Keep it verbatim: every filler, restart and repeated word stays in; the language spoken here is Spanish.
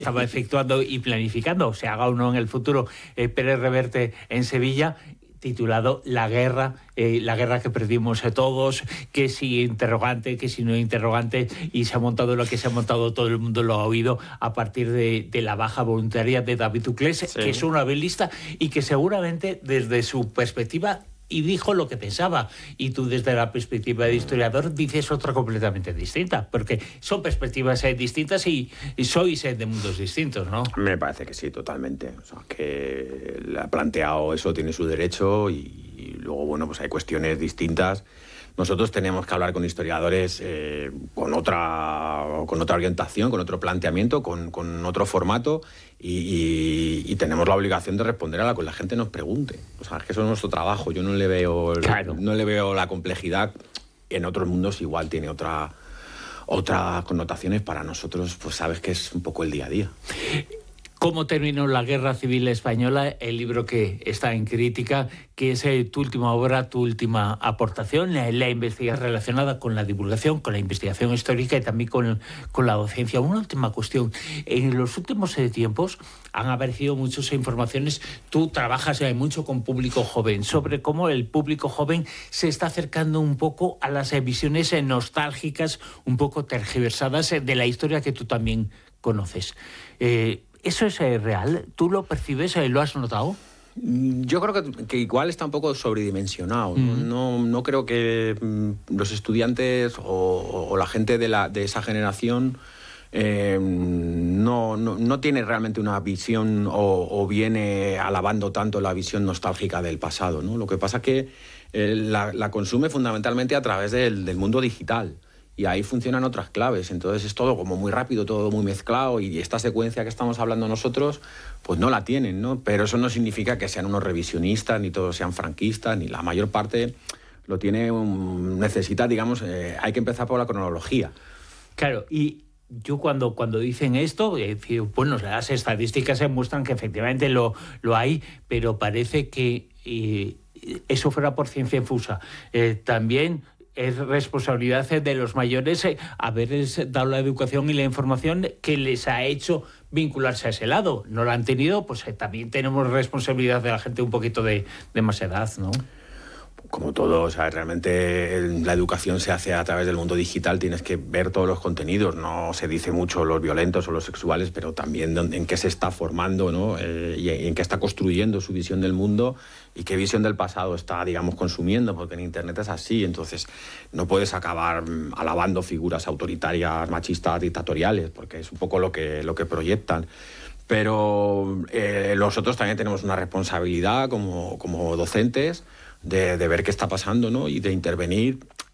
estaba efectuando y planificando, se haga o no en el futuro, eh, Pérez Reverte en Sevilla, titulado La guerra, eh, la guerra que perdimos a todos, que si interrogante, que si no interrogante, y se ha montado lo que se ha montado, todo el mundo lo ha oído a partir de, de la baja voluntaria de David Duclés, sí. que es un novelista y que seguramente desde su perspectiva y dijo lo que pensaba, y tú desde la perspectiva de historiador dices otra completamente distinta, porque son perspectivas eh, distintas y, y sois eh, de mundos distintos, ¿no? Me parece que sí, totalmente. O sea, que le ha planteado eso, tiene su derecho, y, y luego, bueno, pues hay cuestiones distintas. Nosotros tenemos que hablar con historiadores eh, con, otra, con otra orientación, con otro planteamiento, con, con otro formato, y, y, y tenemos la obligación de responder a lo que la gente nos pregunte. O sea, es que eso es nuestro trabajo. Yo no le veo, claro. no le veo la complejidad. En otros mundos igual tiene otra, otras connotaciones. Para nosotros, pues sabes que es un poco el día a día. ¿Cómo terminó la Guerra Civil Española? El libro que está en crítica, que es eh, tu última obra, tu última aportación, la, la investigación relacionada con la divulgación, con la investigación histórica y también con, con la docencia. Una última cuestión. En los últimos eh, tiempos han aparecido muchas informaciones. Tú trabajas eh, mucho con público joven, sobre cómo el público joven se está acercando un poco a las eh, visiones eh, nostálgicas, un poco tergiversadas eh, de la historia que tú también conoces. Eh, ¿Eso es eh, real? ¿Tú lo percibes? Eh, ¿Lo has notado? Yo creo que, que igual está un poco sobredimensionado. Mm. No, no, no creo que mm, los estudiantes o, o la gente de, la, de esa generación eh, no, no, no tiene realmente una visión o, o viene alabando tanto la visión nostálgica del pasado, ¿no? Lo que pasa es que eh, la, la consume fundamentalmente a través del, del mundo digital. Y ahí funcionan otras claves, entonces es todo como muy rápido, todo muy mezclado, y esta secuencia que estamos hablando nosotros, pues no la tienen, ¿no? Pero eso no significa que sean unos revisionistas, ni todos sean franquistas, ni la mayor parte lo tiene, un, necesita, digamos, eh, hay que empezar por la cronología. Claro, y yo cuando, cuando dicen esto, eh, bueno, las estadísticas se muestran que efectivamente lo, lo hay, pero parece que eh, eso fuera por ciencia infusa. Eh, también es responsabilidad de los mayores eh, haberles dado la educación y la información que les ha hecho vincularse a ese lado. No lo han tenido, pues eh, también tenemos responsabilidad de la gente un poquito de, de más edad, ¿no? Como todo, o sea, realmente la educación se hace a través del mundo digital, tienes que ver todos los contenidos, no se dice mucho los violentos o los sexuales, pero también en qué se está formando, ¿no? Eh, y en qué está construyendo su visión del mundo y qué visión del pasado está, digamos, consumiendo, porque en Internet es así, entonces no puedes acabar alabando figuras autoritarias, machistas, dictatoriales, porque es un poco lo que, lo que proyectan. Pero eh, nosotros también tenemos una responsabilidad como, como docentes, De, de ver qué está pasando, ¿no? Y de intervenir